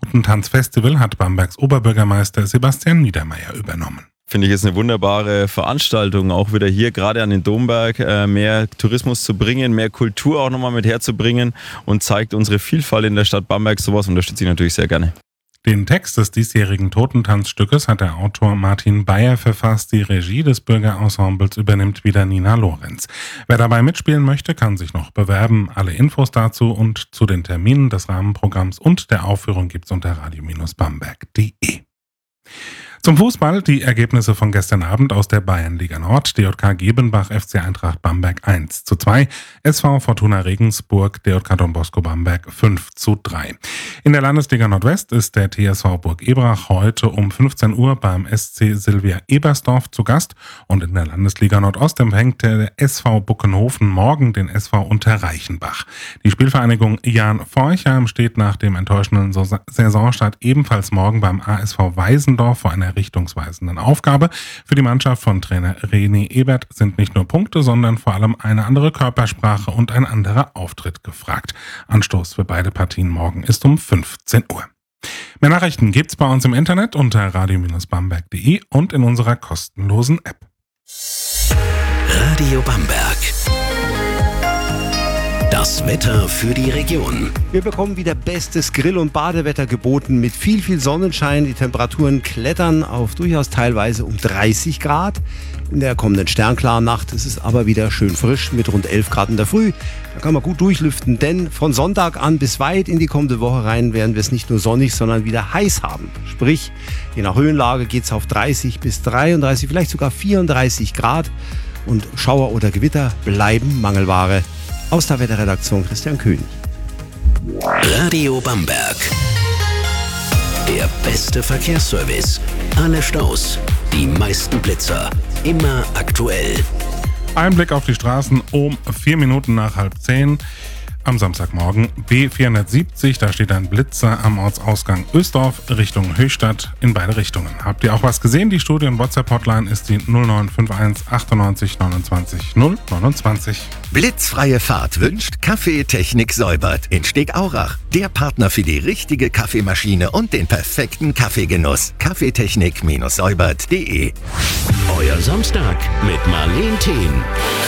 Totentanzfestival hat Bambergs Oberbürgermeister Sebastian Niedermeyer übernommen. Finde ich, ist eine wunderbare Veranstaltung, auch wieder hier gerade an den Domberg mehr Tourismus zu bringen, mehr Kultur auch nochmal mit herzubringen und zeigt unsere Vielfalt in der Stadt Bamberg. Sowas unterstütze ich natürlich sehr gerne. Den Text des diesjährigen Totentanzstückes hat der Autor Martin Bayer verfasst. Die Regie des Bürgerensembles übernimmt wieder Nina Lorenz. Wer dabei mitspielen möchte, kann sich noch bewerben. Alle Infos dazu und zu den Terminen des Rahmenprogramms und der Aufführung gibt's unter radio-bamberg.de. Zum Fußball die Ergebnisse von gestern Abend aus der Bayernliga Nord. DJK Gebenbach, FC Eintracht Bamberg 1:2. SV Fortuna Regensburg, DJK Don Bosco Bamberg 5:3. In der Landesliga Nordwest ist der TSV Burg Ebrach heute um 15 Uhr beim SC Silvia Ebersdorf zu Gast. Und in der Landesliga Nordost empfängt der SV Buckenhofen morgen den SV Unterreichenbach. Die Spielvereinigung Jan Forchheim steht nach dem enttäuschenden Saisonstart ebenfalls morgen beim ASV Weisendorf vor einer richtungsweisenden Aufgabe. Für die Mannschaft von Trainer René Ebert sind nicht nur Punkte, sondern vor allem eine andere Körpersprache und ein anderer Auftritt gefragt. Anstoß für beide Partien morgen ist um 15 Uhr. Mehr Nachrichten gibt's bei uns im Internet unter radio-bamberg.de und in unserer kostenlosen App. Radio Bamberg. Das Wetter für die Region. Wir bekommen wieder bestes Grill- und Badewetter geboten mit viel Sonnenschein. Die Temperaturen klettern auf durchaus teilweise um 30 Grad. In der kommenden sternklaren Nacht ist es aber wieder schön frisch mit rund 11 Grad in der Früh. Da kann man gut durchlüften, denn von Sonntag an bis weit in die kommende Woche rein werden wir es nicht nur sonnig, sondern wieder heiß haben. Sprich, je nach Höhenlage geht es auf 30 bis 33, vielleicht sogar 34 Grad. Und Schauer oder Gewitter bleiben Mangelware. Aus der Wetterredaktion Christian König. Radio Bamberg. Der beste Verkehrsservice. Alle Staus, die meisten Blitzer. Immer aktuell. Ein Blick auf die Straßen um 4 Minuten nach 9:30. Am Samstagmorgen B470, da steht ein Blitzer am Ortsausgang Ösdorf Richtung Höchstadt in beide Richtungen. Habt ihr auch was gesehen? Die Studie- und WhatsApp-Hotline ist die 0951 98 29 029. Blitzfreie Fahrt wünscht Kaffee Technik Säubert in Stegaurach. Der Partner für die richtige Kaffeemaschine und den perfekten Kaffeegenuss. Kaffeetechnik-säubert.de. Euer Samstag mit Marleen Thien.